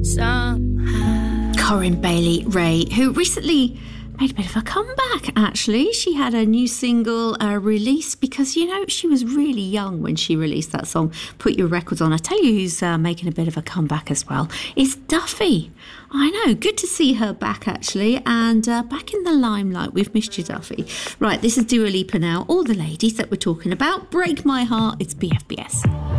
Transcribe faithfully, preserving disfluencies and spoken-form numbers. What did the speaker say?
somehow. Corinne Bailey Rae, who recently made a bit of a comeback, actually. She had a new single uh, released because, you know, she was really young when she released that song, Put Your Records On. I tell you who's uh, making a bit of a comeback as well. It's Duffy. I know, good to see her back, actually, and uh, back in the limelight. We've missed you, Duffy. Right, this is Dua Lipa now. All the ladies that we're talking about. Break My Heart, it's B F B S.